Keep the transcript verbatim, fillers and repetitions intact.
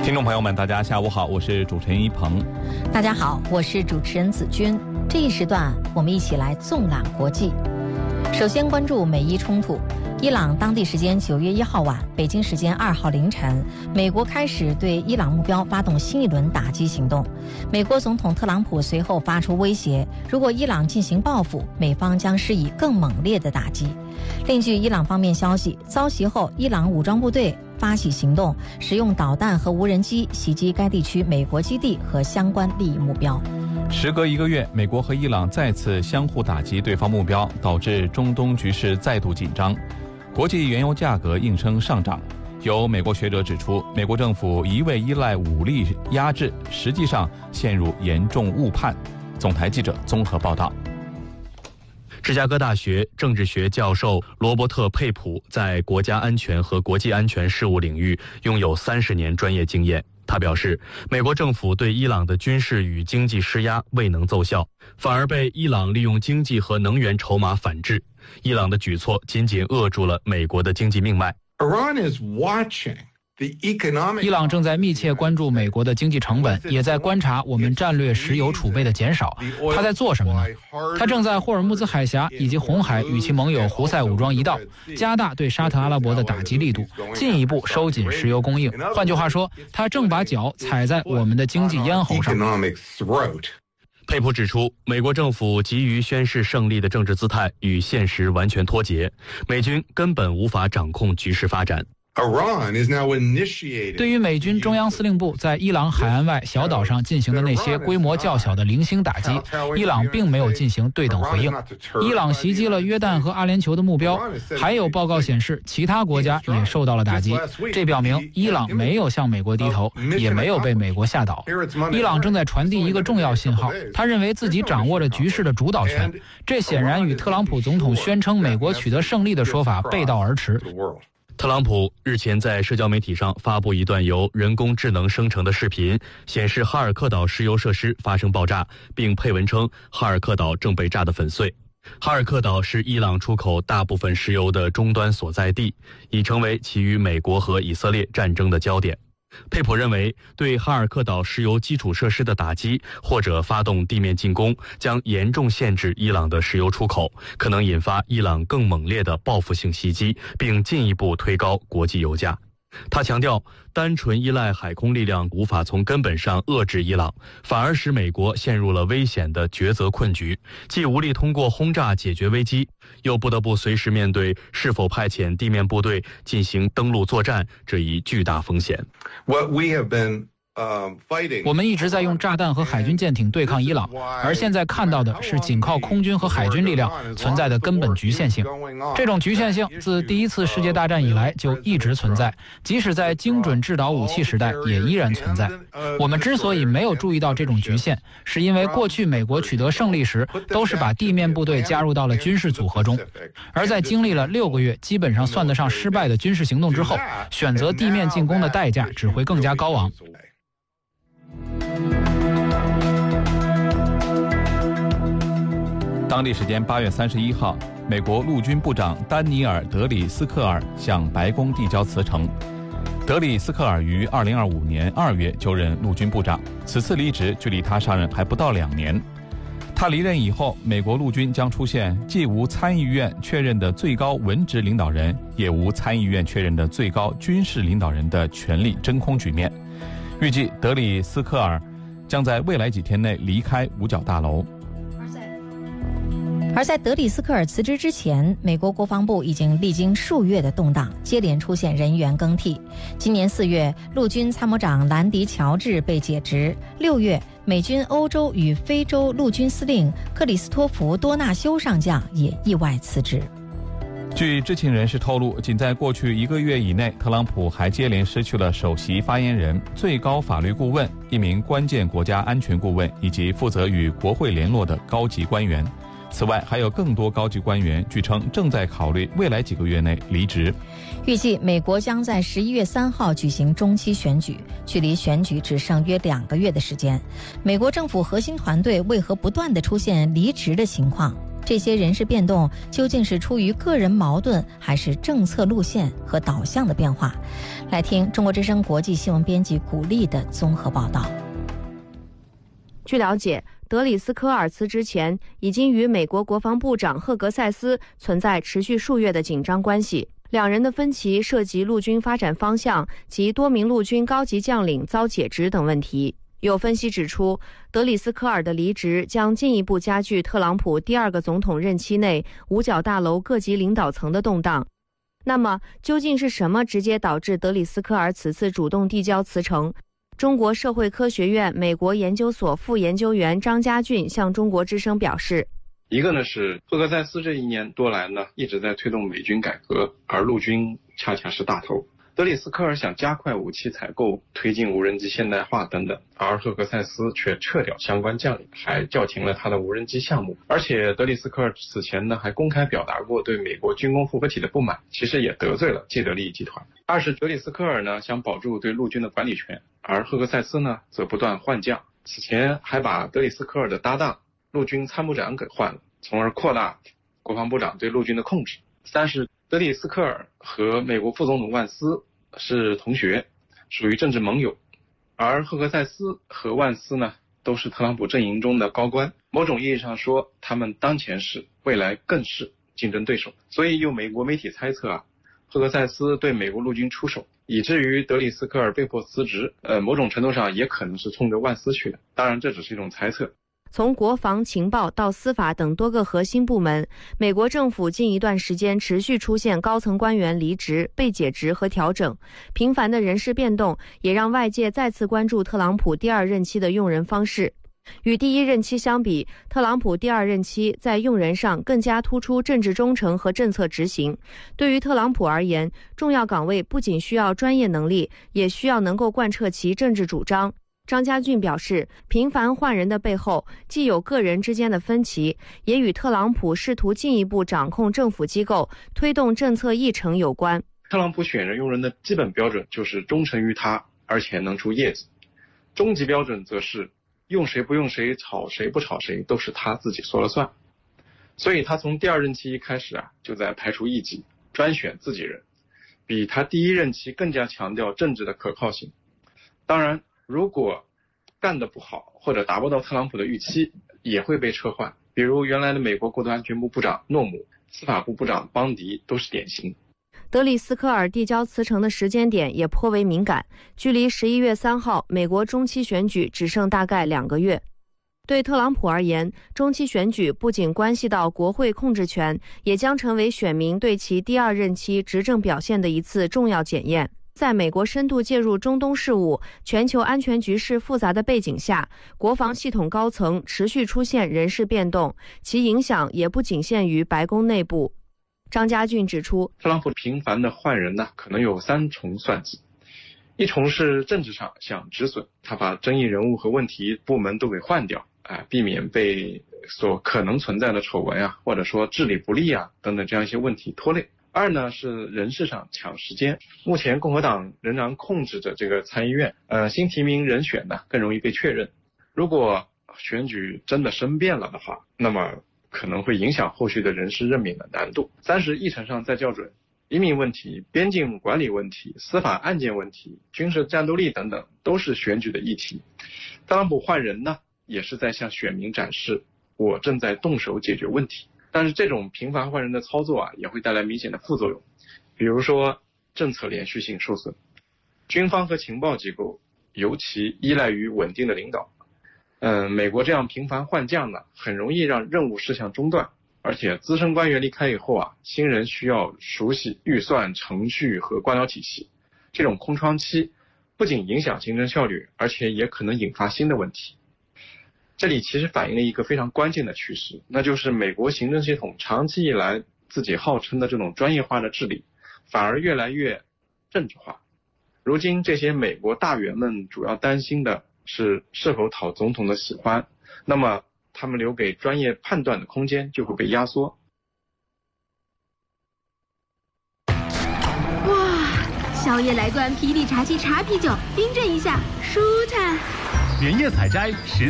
听众朋友们，大家下午好，我是主持人一鹏。 大家好，我是主持人子君。这一时段，我们一起来纵览国际。首先关注美伊冲突。伊朗当地时间九月一号晚，北京时间二号凌晨，美国开始对伊朗目标发动新一轮打击行动。美国总统特朗普随后发出威胁，如果伊朗进行报复，美方将施以更猛烈的打击。另据伊朗方面消息，遭袭后，伊朗武装部队发起行动，使用导弹和无人机袭击该地区美国基地和相关利益目标。 时隔一个月，美国和伊朗再次相互打击对方目标，导致中东局势再度紧张。国际原油价格应声上涨。有美国学者指出，美国政府一味依赖武力压制，实际上陷入严重误判。总台记者综合报道。 芝加哥大学政治学教授罗伯特·佩普在国家安全和国际安全事务领域拥有三十年专业经验。他表示，美国政府对伊朗的军事与经济施压未能奏效，反而被伊朗利用经济和能源筹码反制。伊朗的举措仅仅扼住了美国的经济命脉。 伊朗正在密切关注美国的经济成本，也在观察我们战略石油储备的减少。他在做什么呢？他正在霍尔木兹海峡以及红海与其盟友胡塞武装一道，加大对沙特阿拉伯的打击力度，进一步收紧石油供应。换句话说，他正把脚踩在我们的经济咽喉上。 佩普指出，美国政府急于宣示胜利的政治姿态与现实完全脱节，美军根本无法掌控局势发展。 对于美军中央司令部在伊朗海岸外小岛上进行的那些规模较小的零星打击，伊朗并没有进行对等回应。伊朗袭击了约旦和阿联酋的目标，还有报告显示其他国家也受到了打击，这表明伊朗没有向美国低头，也没有被美国吓倒。伊朗正在传递一个重要信号，他认为自己掌握着局势的主导权，这显然与特朗普总统宣称美国取得胜利的说法背道而驰。 特朗普日前在社交媒体上发布一段由人工智能生成的视频，显示哈尔克岛石油设施发生爆炸，并配文称哈尔克岛正被炸得粉碎。哈尔克岛是伊朗出口大部分石油的终端所在地，已成为其与美国和以色列战争的焦点。佩普认为，对哈尔克岛石油基础设施的打击或者发动地面进攻，将严重限制伊朗的石油出口，可能引发伊朗更猛烈的报复性袭击，并进一步推高国际油价。他强调，单纯依赖海空力量无法从根本上遏制伊朗，反而使美国陷入了危险的抉择困局，既无力通过轰炸解决危机，又不得不随时面对是否派遣地面部队进行登陆作战这一巨大风险。 我们一直在用炸弹和海军舰艇对抗伊朗，而现在看到的是仅靠空军和海军力量存在的根本局限性。这种局限性自第一次世界大战以来就一直存在，即使在精准制导武器时代也依然存在。我们之所以没有注意到这种局限，是因为过去美国取得胜利时都是把地面部队加入到了军事组合中，而在经历了六个月基本上算得上失败的军事行动之后，选择地面进攻的代价只会更加高昂。 当地时间八月三十一号，美国陆军部长丹尼尔·德里斯克尔向白宫递交辞呈。德里斯克尔于二零二五年二月就任陆军部长，此次离职距离他上任还不到两年。他离任以后，美国陆军将出现既无参议院确认的最高文职领导人，也无参议院确认的最高军事领导人的权力真空局面。预计德里斯克尔将在未来几天内离开五角大楼。 而在德里斯克尔辞职之前，美国国防部已经历经数月的动荡，接连出现人员更替。今年四月，陆军参谋长兰迪·乔治被解职；六月，美军欧洲与非洲陆军司令克里斯托弗·多纳修上将也意外辞职。 据知情人士透露，仅在过去一个月以内，特朗普还接连失去了首席发言人、最高法律顾问、一名关键国家安全顾问以及负责与国会联络的高级官员。此外，还有更多高级官员据称正在考虑未来几个月内离职。 预计美国将在十一月三号举行中期选举，距离选举只剩约两个月的时间。美国政府核心团队为何不断地出现离职的情况？ 这些人事变动究竟是出于个人矛盾，还是政策路线和导向的变化？来听中国之声国际新闻编辑古丽的综合报道。 据了解，德里斯科尔辞职前已经与美国国防部长赫格塞斯存在持续数月的紧张关系，两人的分歧涉及陆军发展方向及多名陆军高级将领遭解职等问题。有分析指出，德里斯科尔的离职将进一步加剧特朗普第二个总统任期内五角大楼各级领导层的动荡。那么，究竟是什么直接导致德里斯科尔此次主动递交辞呈？中国社会科学院美国研究所副研究员张家俊向中国之声表示， 一个呢是赫格塞斯这一年多来呢一直在推动美军改革，而陆军恰恰是大头。德里斯科尔想加快武器采购，推进无人机现代化等等，而赫格塞斯却撤掉相关将领，还叫停了他的无人机项目。而且德里斯科尔此前呢还公开表达过对美国军工复合体的不满，其实也得罪了既得利益集团。二是德里斯科尔呢想保住对陆军的管理权，而赫格塞斯呢则不断换将，此前还把德里斯科尔的搭档陆军参谋长给换了，从而扩大国防部长对陆军的控制。三是德里斯科尔和美国副总统万斯是同学，属于政治盟友，而赫格塞斯和万斯呢都是特朗普阵营中的高官，某种意义上说他们当前是未来更是竞争对手。所以有美国媒体猜测啊，赫格塞斯对美国陆军出手，以至于德里斯科尔被迫辞职，呃，某种程度上也可能是冲着万斯去的，当然这只是一种猜测。 从国防、情报到司法等多个核心部门，美国政府近一段时间持续出现高层官员离职、被解职和调整，频繁的人事变动也让外界再次关注特朗普第二任期的用人方式。与第一任期相比，特朗普第二任期在用人上更加突出政治忠诚和政策执行。对于特朗普而言，重要岗位不仅需要专业能力，也需要能够贯彻其政治主张。张家俊表示，频繁换人的背后，既有个人之间的分歧，也与特朗普试图进一步掌控政府机构、推动政策议程有关。 特朗普选人用人的基本标准就是忠诚于他，而且能出业绩。终极标准则是用谁不用谁，炒谁不炒谁，都是他自己说了算。所以他从第二任期一开始啊，就在排除异己，专选自己人，比他第一任期更加强调政治的可靠性。当然，如果干得不好或者达不到特朗普的预期，也会被撤换，比如原来的美国国土安全部部长诺姆、司法部部长邦迪都是典型。 德里斯科尔递交辞呈的时间点也颇为敏感，距离十一月三号美国中期选举只剩大概两个月。对特朗普而言，中期选举不仅关系到国会控制权，也将成为选民对其第二任期执政表现的一次重要检验。在美国深度介入中东事务、全球安全局势复杂的背景下，国防系统高层持续出现人事变动，其影响也不仅限于白宫内部。张家俊指出， 特朗普频繁的换人呢，可能有三重算计。一重是政治上想止损，他把争议人物和问题部门都给换掉，啊，避免被所可能存在的丑闻啊，或者说治理不力啊等等这样一些问题拖累。二呢是人事上抢时间，目前共和党仍然控制着这个参议院，呃，新提名人选呢更容易被确认。如果选举真的生变了的话，那么可能会影响后续的人事任免的难度。三是议程上再校准，移民问题、边境管理问题、司法案件问题、军事战斗力等等都是选举的议题。特朗普换人呢，也是在向选民展示我正在动手解决问题。但是这种频繁换人的操作啊，也会带来明显的副作用，比如说政策连续性受损。军方和情报机构尤其依赖于稳定的领导。嗯，美国这样频繁换将呢，很容易让任务事项中断，而且资深官员离开以后啊，新人需要熟悉预算、程序和官僚体系。这种空窗期不仅影响行政效率，而且也可能引发新的问题。这里其实反映了一个非常关键的趋势，那就是美国行政系统长期以来自己号称的这种专业化的治理，反而越来越政治化。如今这些美国大员们主要担心的是是否讨总统的喜欢，那么他们留给专业判断的空间就会被压缩。 哇，宵夜来罐霹雳茶七茶啤酒，冰镇一下，舒坦。 原叶采摘十